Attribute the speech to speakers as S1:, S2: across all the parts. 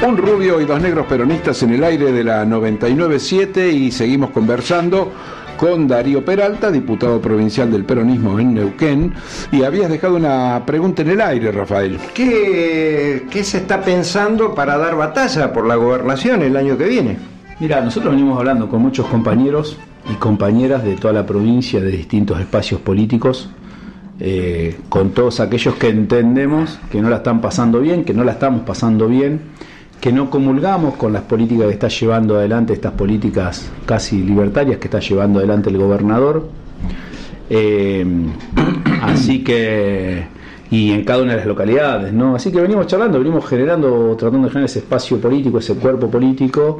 S1: Un rubio y dos negros peronistas en el aire de la 99.7 y seguimos conversando con Darío Peralta, diputado provincial del peronismo en Neuquén. Y habías dejado una pregunta en el aire, Rafael.
S2: ¿Qué se está pensando para dar batalla por la gobernación el año que viene?
S3: Mira, nosotros venimos hablando con muchos compañeros y compañeras de toda la provincia, de distintos espacios políticos, con todos aquellos que entendemos que no la están pasando bien, que no la estamos pasando bien, que no comulgamos con las políticas que está llevando adelante, estas políticas casi libertarias que está llevando adelante el gobernador. Así que, y en cada una de las localidades, ¿no? Así que venimos charlando, venimos generando, tratando de generar ese espacio político, ese cuerpo político,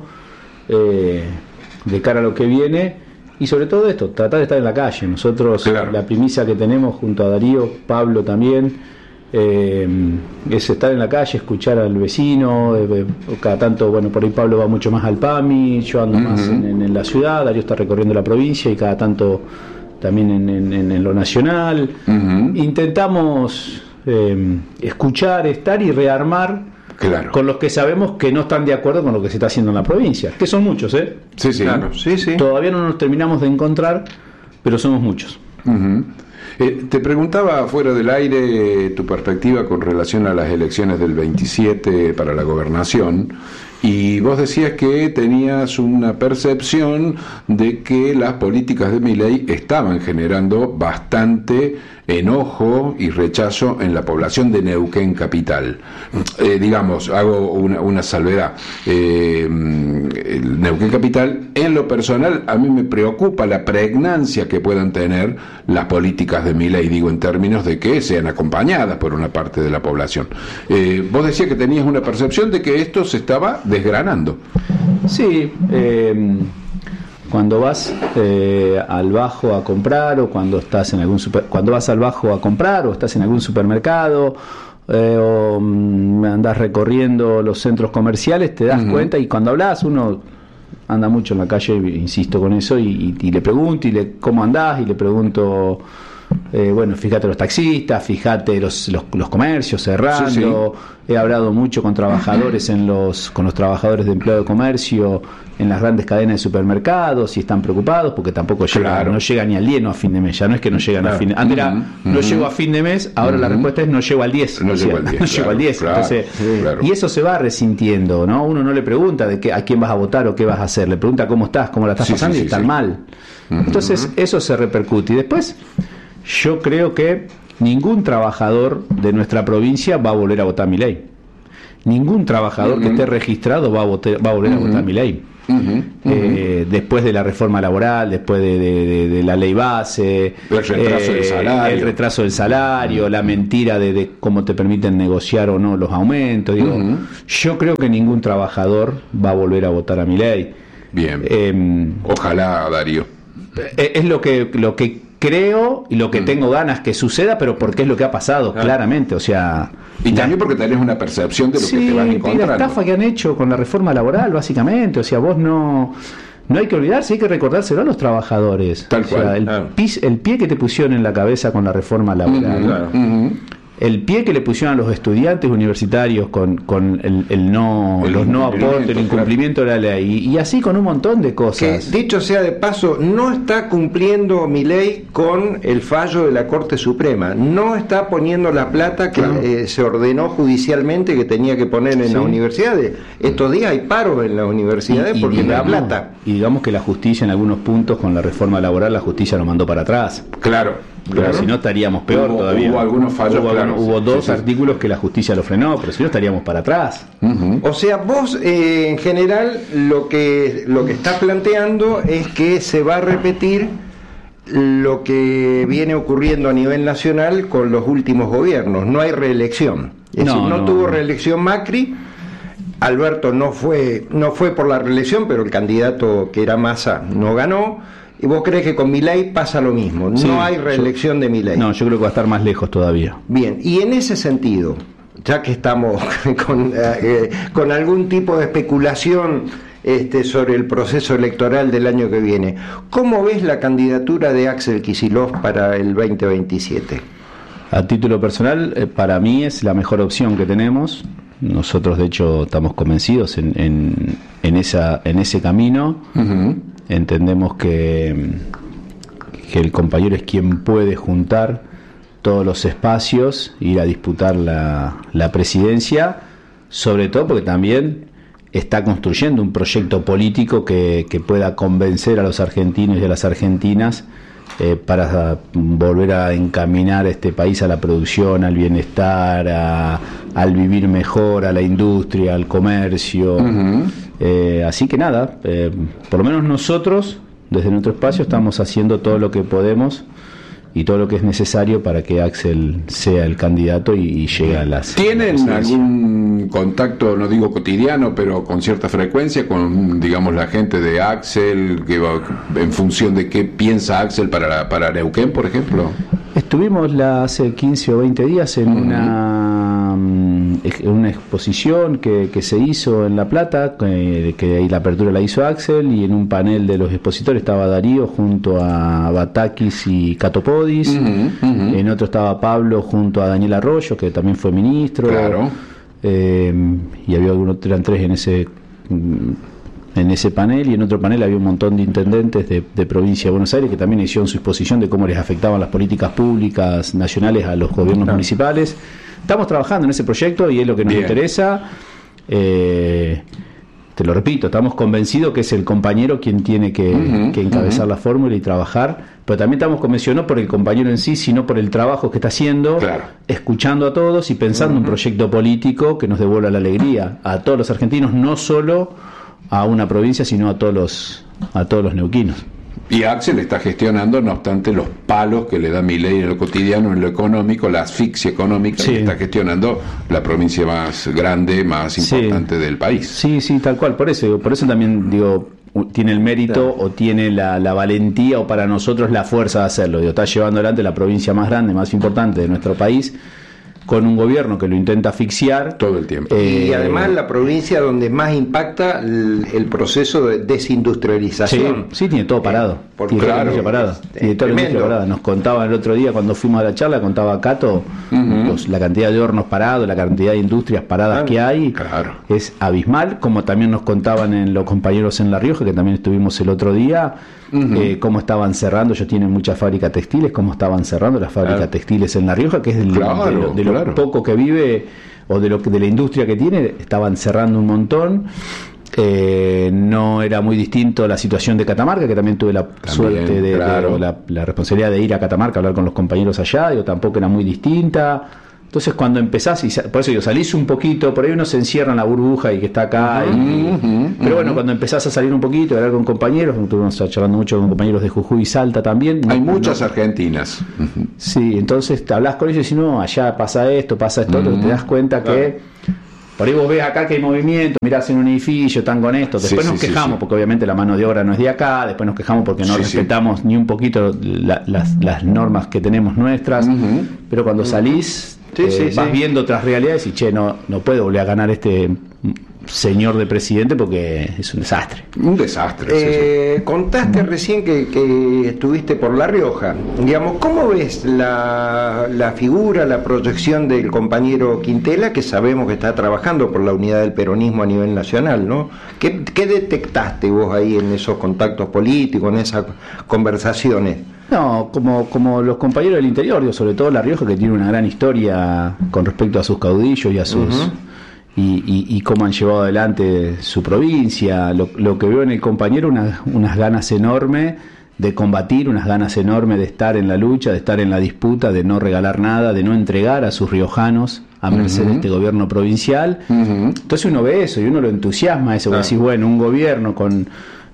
S3: de cara a lo que viene, y sobre todo esto, tratar de estar en la calle. Nosotros, claro, la primicia que tenemos junto a Darío, Pablo también, es estar en la calle, escuchar al vecino, cada tanto, bueno, por ahí Pablo va mucho más al PAMI, yo ando más en la ciudad, Darío está recorriendo la provincia y cada tanto también en lo nacional. Intentamos escuchar, estar y rearmar, claro, con los que sabemos que no están de acuerdo con lo que se está haciendo en la provincia, que son muchos,
S1: Sí, sí.
S2: Claro, sí, sí.
S3: Todavía no nos terminamos de encontrar, pero somos muchos.
S1: Te preguntaba fuera del aire tu perspectiva con relación a las elecciones del 27 para la gobernación, y vos decías que tenías una percepción de que las políticas de Milei estaban generando bastante enojo y rechazo en la población de Neuquén capital. Digamos, hago una salvedad. El Neuquén capital, en lo personal, a mí me preocupa la pregnancia que puedan tener las políticas de Milei, digo, en términos de que sean acompañadas por una parte de la población. Vos decías que tenías una percepción de que esto se estaba desgranando.
S3: Sí, cuando vas al Bajo a comprar, o cuando estás en algún cuando vas al Bajo a comprar o estás en algún supermercado, o andás recorriendo los centros comerciales, te das cuenta, y cuando hablas, uno anda mucho en la calle, insisto con eso, y le pregunto cómo andás, y le pregunto, bueno, fíjate los taxistas, fíjate los comercios cerrando. Sí, sí. He hablado mucho con trabajadores con los trabajadores de empleo de comercio en las grandes cadenas de supermercados, y están preocupados porque tampoco no llega ni al 10, no a fin de mes. Ya no es que no llegan a fin de mes. Antes era, no llego a fin de mes, ahora la respuesta es no llego al 10. No llego al 10. Claro, entonces, claro. Y eso se va resintiendo, ¿no? Uno no le pregunta a quién vas a votar o qué vas a hacer, le pregunta cómo estás, cómo la estás pasando, y están mal. Entonces eso se repercute. Y después, yo creo que ningún trabajador de nuestra provincia va a volver a votar Milei. Ningún trabajador que esté registrado va a volver a votar Milei. Después de la reforma laboral, después de la ley base, el retraso del salario, la mentira de cómo te permiten negociar o no los aumentos. Digo, yo creo que ningún trabajador va a volver a votar a Milei.
S1: Bien. Ojalá, Darío.
S3: Es lo que creo y lo que tengo ganas que suceda, pero porque es lo que ha pasado, claramente, o sea...
S1: Y también porque tenés una percepción de lo que te vas encontrando.
S3: La estafa que han hecho con la reforma laboral, básicamente, o sea, vos no hay que olvidarse, hay que recordárselo a los trabajadores.
S1: Tal cual.
S3: El pie que te pusieron en la cabeza con la reforma laboral, el pie que le pusieron a los estudiantes universitarios con los no aportes, el incumplimiento de la ley, y así con un montón de cosas.
S2: Que, dicho sea de paso, no está cumpliendo Milei con el fallo de la Corte Suprema, no está poniendo la plata que se ordenó judicialmente que tenía que poner en las universidades. Estos días hay paros en las universidades porque no hay plata.
S3: Y digamos que la justicia en algunos puntos, con la reforma laboral, la justicia lo mandó para atrás.
S1: Claro.
S3: Si no estaríamos peor todavía.
S1: Hubo algunos fallos,
S3: hubo dos artículos que la justicia lo frenó, pero si no estaríamos para atrás.
S2: O sea, vos en general lo que estás planteando es que se va a repetir lo que viene ocurriendo a nivel nacional con los últimos gobiernos. No hay reelección. Es decir, no tuvo reelección Macri. Alberto no fue por la reelección, pero el candidato que era Massa no ganó. ¿Y vos crees que con Milei pasa lo mismo? No hay reelección de Milei.
S3: No, yo creo que va a estar más lejos todavía.
S2: Bien, y en ese sentido, ya que estamos con algún tipo de especulación sobre el proceso electoral del año que viene, ¿cómo ves la candidatura de Axel Kicillof para el 2027?
S3: A título personal, para mí es la mejor opción que tenemos. nosotros de hecho estamos convencidos en ese camino. Uh-huh. Entendemos que el compañero es quien puede juntar todos los espacios, ir a disputar la presidencia, sobre todo porque también está construyendo un proyecto político que pueda convencer a los argentinos y a las argentinas para volver a encaminar este país a la producción, al bienestar, al vivir mejor, a la industria, al comercio. Uh-huh. Así que nada, por lo menos nosotros, desde nuestro espacio, estamos haciendo todo lo que podemos y todo lo que es necesario para que Axel sea el candidato y llegue a las...
S1: ¿Tienen algún contacto, no digo cotidiano, pero con cierta frecuencia con, digamos, la gente de Axel, que va en función de qué piensa Axel para Neuquén, por ejemplo?
S3: Estuvimos hace 15 o 20 días en una exposición que se hizo en La Plata, que ahí la apertura la hizo Axel, y en un panel de los expositores estaba Darío junto a Batakis y Catopodis. Uh-huh, uh-huh. En otro estaba Pablo junto a Daniel Arroyo, que también fue ministro.
S1: Claro.
S3: Y había algunos, eran 3 en ese panel, y en otro panel había un montón de intendentes de provincia de Buenos Aires que también hicieron su exposición de cómo les afectaban las políticas públicas nacionales a los gobiernos municipales. Estamos trabajando en ese proyecto y es lo que nos interesa. Te lo repito, estamos convencidos que es el compañero quien tiene que encabezar la fórmula y trabajar, pero también estamos convencidos no por el compañero en sí, sino por el trabajo que está haciendo, escuchando a todos y pensando un proyecto político que nos devuelva la alegría a todos los argentinos, no solo a una provincia, sino a todos los neuquinos.
S1: Y Axel está gestionando, no obstante, los palos que le da Milei en lo cotidiano, en lo económico, la asfixia económica, que está gestionando la provincia más grande, más importante del país.
S3: Sí, tal cual, por eso también digo, tiene el mérito o tiene la valentía o para nosotros la fuerza de hacerlo. Está llevando adelante la provincia más grande, más importante de nuestro país, con un gobierno que lo intenta asfixiar
S1: todo el tiempo.
S2: Y además la provincia donde más impacta el proceso de desindustrialización.
S3: Sí, tiene todo parado. Tiene toda la industria parada. Nos contaba el otro día cuando fuimos a la charla, contaba Cato, la cantidad de hornos parados, la cantidad de industrias paradas que hay, es abismal, como también nos contaban los compañeros en La Rioja, que también estuvimos el otro día, cómo estaban cerrando. Ellos tienen muchas fábricas textiles, cómo estaban cerrando las fábricas textiles en La Rioja, que es de lo poco que vive o de la industria que tiene. Estaban cerrando un montón. No era muy distinto la situación de Catamarca, que también tuve la suerte la responsabilidad de ir a Catamarca a hablar con los compañeros allá. Tampoco era muy distinta. Entonces cuando empezás, por eso salís un poquito, por ahí uno se encierra en la burbuja y que está acá, pero bueno, cuando empezás a salir un poquito, a hablar con compañeros, estuvimos charlando mucho con compañeros de Jujuy y Salta también.
S1: Hay muchas argentinas.
S3: Sí, entonces te hablas con ellos y decís, no, allá pasa esto, otro, te das cuenta que por ahí vos ves acá que hay movimiento, mirás en un edificio, están con esto, después nos quejamos porque obviamente la mano de obra no es de acá, después nos quejamos porque no respetamos ni un poquito las normas que tenemos nuestras, pero cuando salís... vas viendo otras realidades y no puedo volver a ganar este señor de presidente porque es un desastre.
S1: Un desastre.
S2: Contaste recién que estuviste por La Rioja. Digamos, ¿cómo ves la figura, la proyección del compañero Quintela, que sabemos que está trabajando por la unidad del peronismo a nivel nacional, ¿no? ¿Qué detectaste vos ahí en esos contactos políticos, en esas conversaciones?
S3: No, como los compañeros del interior, sobre todo La Rioja, que tiene una gran historia con respecto a sus caudillos y a sus y cómo han llevado adelante su provincia. Lo que veo en el compañero, unas ganas enormes de combatir, unas ganas enormes de estar en la lucha, de estar en la disputa, de no regalar nada, de no entregar a sus riojanos a merced de este gobierno provincial. Entonces uno ve eso y uno lo entusiasma eso, decís, bueno, un gobierno con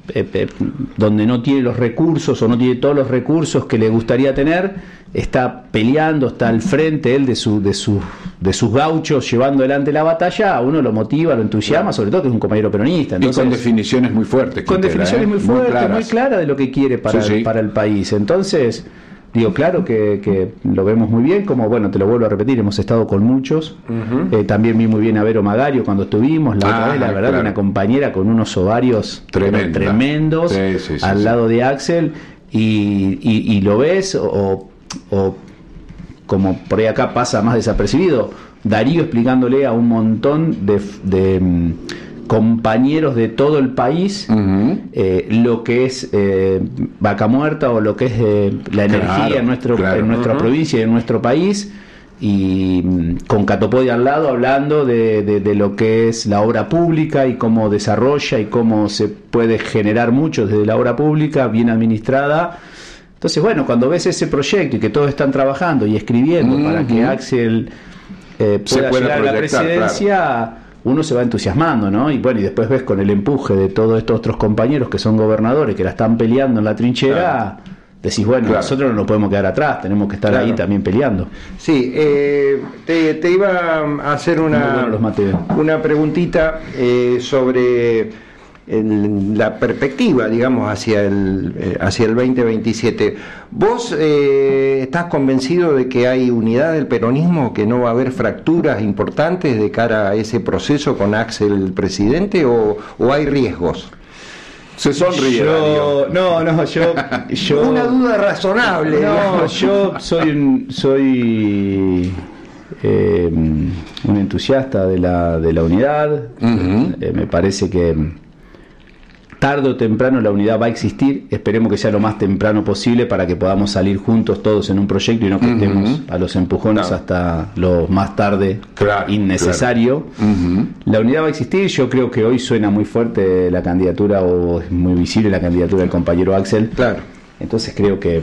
S3: donde no tiene los recursos o no tiene todos los recursos que le gustaría tener, está peleando, está al frente él de sus gauchos llevando adelante la batalla, a uno lo motiva, lo entusiasma, sobre todo que es un compañero peronista. Entonces,
S1: y con definiciones muy fuertes.
S3: Con definiciones muy fuertes, muy claras de lo que quiere para el país. Entonces, digo, claro que lo vemos muy bien, como, bueno, te lo vuelvo a repetir, hemos estado con muchos. También vi muy bien a Vero Magario cuando estuvimos, la otra vez, la verdad, una compañera con unos ovarios tremendos al lado de Axel, y lo ves, o como por ahí acá pasa más desapercibido, Darío explicándole a un montón de compañeros de todo el país lo que es Vaca Muerta o lo que es la energía en nuestra provincia y en nuestro país, y con Catopodi al lado hablando de lo que es la obra pública y cómo desarrolla y cómo se puede generar mucho desde la obra pública bien administrada. Entonces, bueno, cuando ves ese proyecto y que todos están trabajando y escribiendo para que Axel pueda llegar a la presidencia, claro, uno se va entusiasmando, ¿no? Y bueno, y después ves con el empuje de todos estos otros compañeros que son gobernadores, que la están peleando en la trinchera, claro, decís, bueno, claro, nosotros no nos podemos quedar atrás, tenemos que estar, claro, ahí también peleando.
S2: Sí, te iba a hacer una preguntita sobre la perspectiva, digamos, hacia el 2027. ¿Vos estás convencido de que hay unidad del peronismo, que no va a haber fracturas importantes de cara a ese proceso con Axel presidente, o hay riesgos?
S1: Se sonríe.
S3: Yo
S2: una duda razonable.
S3: No, yo soy un entusiasta de la unidad. Me parece que tarde o temprano la unidad va a existir. Esperemos que sea lo más temprano posible para que podamos salir juntos todos en un proyecto y no que estemos a los empujones, claro, hasta lo más tarde, claro, innecesario. Claro. La unidad va a existir. Yo creo que hoy suena muy fuerte la candidatura, o es muy visible la candidatura del compañero Axel.
S2: Claro.
S3: Entonces creo que,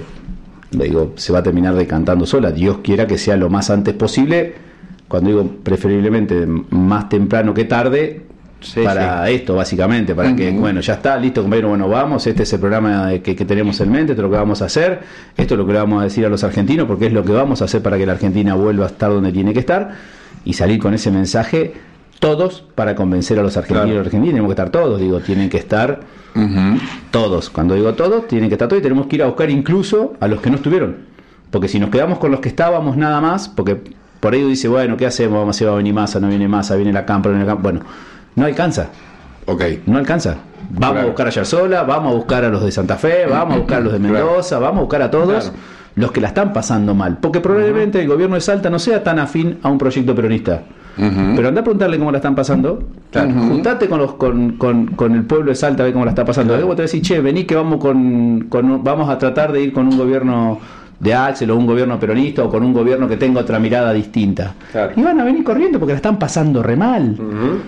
S3: se va a terminar decantando sola. Dios quiera que sea lo más antes posible. Cuando digo preferiblemente más temprano que tarde, esto básicamente, para que, bueno, ya está, listo, compañero, bueno, vamos, este es el programa que tenemos en mente, esto es lo que vamos a hacer, esto es lo que le vamos a decir a los argentinos, porque es lo que vamos a hacer para que la Argentina vuelva a estar donde tiene que estar, y salir con ese mensaje todos para convencer a los argentinos. Claro. Y los argentinos tenemos que estar todos, tienen que estar todos. Cuando digo todos, tienen que estar todos, y tenemos que ir a buscar incluso a los que no estuvieron, porque si nos quedamos con los que estábamos nada más, porque por ahí dice, bueno, ¿qué hacemos? Vamos a ver, va a venir Massa, no viene Massa, viene la Cámpora, no viene la Cámpora. Bueno, no alcanza. No alcanza. Vamos a buscar a Yarzola, vamos a buscar a los de Santa Fe, vamos a buscar a los de Mendoza, vamos a buscar a todos los que la están pasando mal. Porque probablemente el gobierno de Salta no sea tan afín a un proyecto peronista. Pero anda a preguntarle cómo la están pasando. Juntate con el pueblo de Salta a ver cómo la está pasando. Luego te decís, che, vení que vamos a tratar de ir con un gobierno de Axel o un gobierno peronista, o con un gobierno que tenga otra mirada distinta. Y van a venir corriendo porque la están pasando re mal.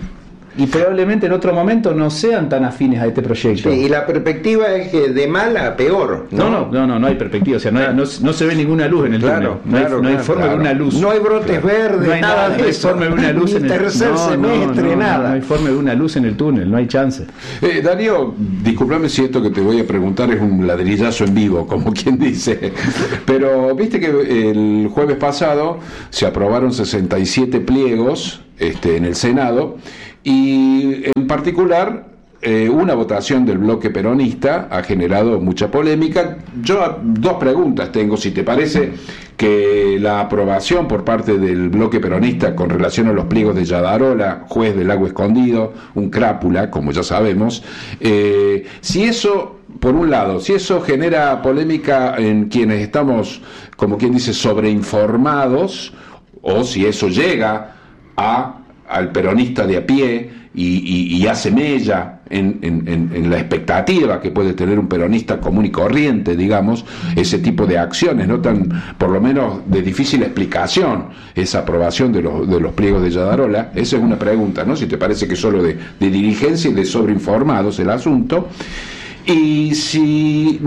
S3: Y probablemente en otro momento no sean tan afines a este proyecto.
S2: Sí, y la perspectiva es que de mal a peor.
S3: No hay perspectiva. O sea, no se ve ninguna luz en el túnel. No hay forma de una luz.
S2: No hay brotes verdes,
S3: no hay nada de eso. No hay forma de una luz en el
S2: tercer semestre, nada.
S3: No hay forma de una luz en el túnel, no hay chance.
S1: Darío, discúlpame si esto que te voy a preguntar es un ladrillazo en vivo, como quien dice. Pero viste que el jueves pasado se aprobaron 67 pliegos en el Senado. Y en particular una votación del bloque peronista ha generado mucha polémica. Yo dos preguntas tengo, si te parece que la aprobación por parte del bloque peronista con relación a los pliegos de Yadarola, juez del Lago Escondido, un crápula, como ya sabemos, si eso, por un lado, si eso genera polémica en quienes estamos, como quien dice, sobreinformados, o si eso llega al peronista de a pie y hace mella en la expectativa que puede tener un peronista común y corriente, digamos, ese tipo de acciones, no tan, por lo menos de difícil explicación, esa aprobación de los pliegos de Yadarola. Esa es una pregunta, ¿no? Si te parece que solo de dirigencia y de sobreinformados el asunto. Y si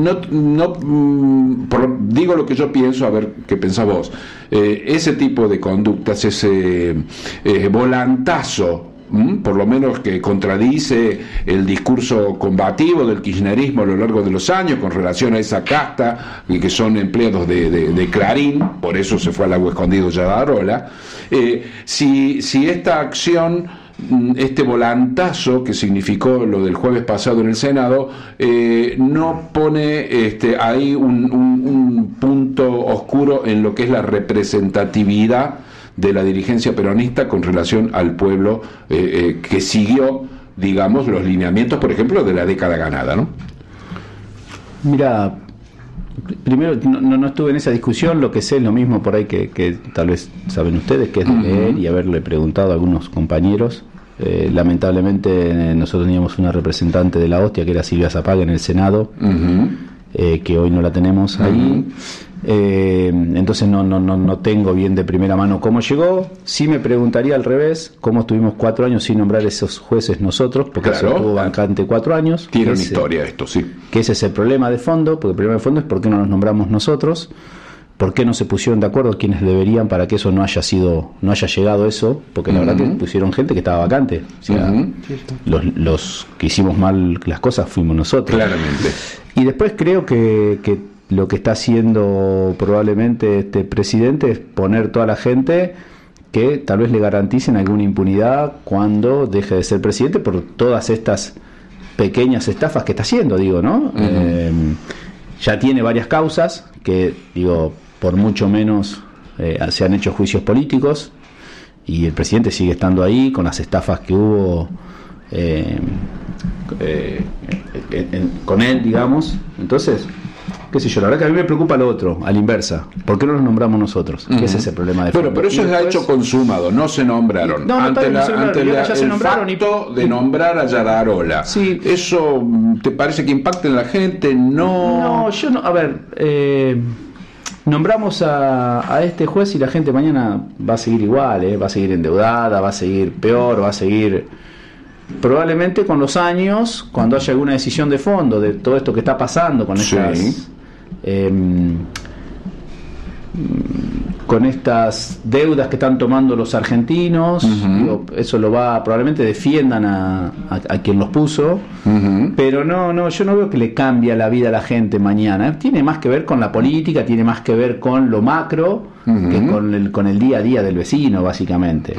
S1: digo lo que yo pienso, a ver qué pensás vos, ese tipo de conductas, ese volantazo, por lo menos que contradice el discurso combativo del kirchnerismo a lo largo de los años con relación a esa casta y que son empleados de Clarín, por eso se fue al Lago Escondido Yadarola, si esta acción, este volantazo que significó lo del jueves pasado en el Senado, no pone ahí un punto oscuro en lo que es la representatividad de la dirigencia peronista con relación al pueblo que siguió, digamos, los lineamientos, por ejemplo, de la década ganada, ¿no?
S3: Mira, Primero, no estuve en esa discusión. Lo que sé es lo mismo por ahí que tal vez saben ustedes, que es de leer y haberle preguntado a algunos compañeros. Lamentablemente nosotros teníamos una representante de la hostia, que era Silvia Zapaga, en el Senado, que hoy no la tenemos ahí. Entonces no tengo bien de primera mano cómo llegó. Sí me preguntaría al revés, cómo estuvimos 4 años sin nombrar esos jueces nosotros, porque
S1: claro,
S3: eso estuvo vacante 4 años.
S1: Tiene una historia esto, sí.
S3: Que ese es el problema de fondo, porque el problema de fondo es por qué no nos nombramos nosotros, por qué no se pusieron de acuerdo quienes deberían para que eso no haya llegado eso, porque la verdad que pusieron gente que estaba vacante. O sea, los que hicimos mal las cosas fuimos nosotros.
S1: Claramente.
S3: Y después creo que lo que está haciendo probablemente este presidente es poner toda la gente que tal vez le garanticen alguna impunidad cuando deje de ser presidente por todas estas pequeñas estafas que está haciendo, digo, ¿no? Ya tiene varias causas que, digo, por mucho menos se han hecho juicios políticos y el presidente sigue estando ahí con las estafas que hubo con él, digamos. Entonces, qué sé yo, la verdad que a mí me preocupa lo otro, a la inversa. ¿Por qué no nos nombramos nosotros? Que ese es el problema de fondo.
S1: Bueno, pero eso es hecho consumado, no se nombraron. Ante el facto de nombrar a Yadarola.
S3: Sí.
S1: ¿Eso te parece que impacta en la gente? No,
S3: yo no. A ver, nombramos a este juez y la gente mañana va a seguir igual, va a seguir endeudada, va a seguir peor, va a seguir... Probablemente con los años, cuando haya alguna decisión de fondo de todo esto que está pasando con estas con estas deudas que están tomando los argentinos, digo, eso lo va, probablemente defiendan a quien los puso, pero yo no veo que le cambie la vida a la gente mañana. Tiene más que ver con la política, tiene más que ver con lo macro que con el día a día del vecino, básicamente.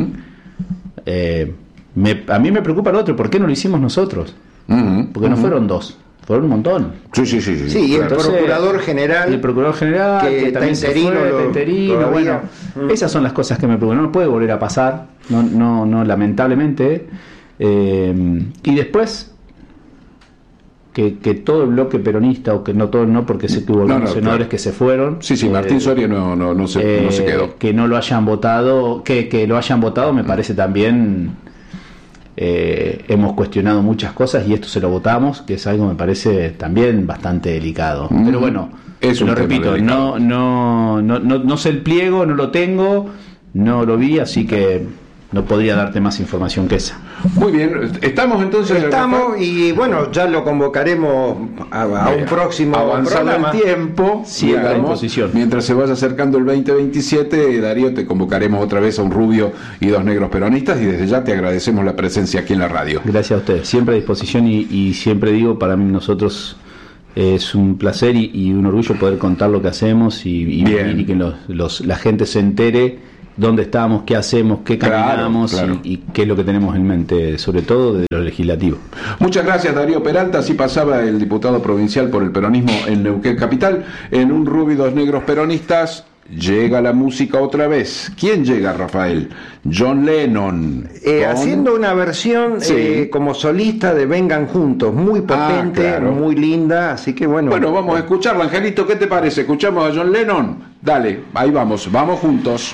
S3: A mí me preocupa lo otro, ¿por qué no lo hicimos nosotros? Porque no fueron 2, fueron un montón.
S2: Sí, y el procurador general.
S3: El procurador general, que también interino, bueno, esas son las cosas que me preocupan. No puede volver a pasar, no lamentablemente. Y después que todo el bloque peronista, o que no todo, no, porque sé que hubo algunos senadores que se fueron.
S1: Sí, Martín Soria no se quedó.
S3: Que no lo hayan votado, que lo hayan votado, me parece también. Hemos cuestionado muchas cosas y esto se lo votamos, que es algo, me parece, también bastante delicado. Pero bueno, lo repito, no sé el pliego, no lo tengo, no lo vi, así que no podría darte más información que esa.
S1: Muy bien, estamos entonces.
S2: Y bueno, ya lo convocaremos a un próximo
S1: programa. El tiempo,
S3: sí, a disposición.
S1: Mientras se vaya acercando el 2027, Darío, te convocaremos otra vez a un rubio y 2 negros peronistas, y desde ya te agradecemos la presencia aquí en la radio.
S3: Gracias a ustedes, siempre a disposición, y siempre digo, para mí nosotros es un placer y un orgullo poder contar lo que hacemos y que la gente se entere dónde estamos, qué hacemos, qué caminamos, claro. Y qué es lo que tenemos en mente, sobre todo de lo legislativo.
S1: Muchas gracias, Darío Peralta. Así pasaba el diputado provincial por el peronismo en Neuquén Capital. En un rubio y 2 negros peronistas llega la música otra vez. ¿Quién llega, Rafael? John Lennon.
S2: Haciendo una versión como solista de Vengan Juntos, muy potente, muy linda, así que bueno.
S1: Bueno, vamos a escucharla, Angelito, ¿qué te parece? ¿Escuchamos a John Lennon? Dale, ahí vamos juntos.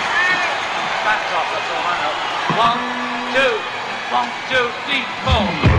S4: One, two, 3, 4.